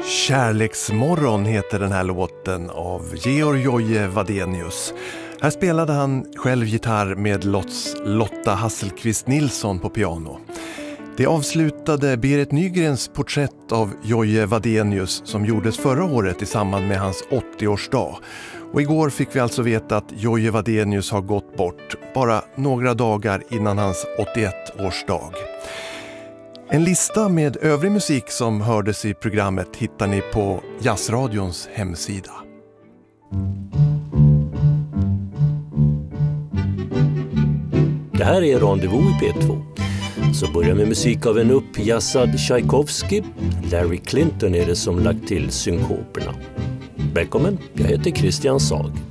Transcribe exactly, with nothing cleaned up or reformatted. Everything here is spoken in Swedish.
Kärleksmorgon heter den här låten av Georg Joje Wadenius. Här spelade han själv gitarr med Lotts Lotta Hasselqvist Nilsson på piano. Det avslutade Berit Nygrens porträtt av Joje Wadenius som gjordes förra året i samband med hans åttioårsdag. Och igår fick vi alltså veta att Joje Wadenius har gått bort bara några dagar innan hans åttioett-årsdag. En lista med övrig musik som hördes i programmet hittar ni på Jazzradions hemsida. Det här är Rendezvous i P två. Så börjar med musik av en uppjassad Tchaikovsky. Larry Clinton är det som lagt till synkoperna. Välkommen, jag heter Christian Sag.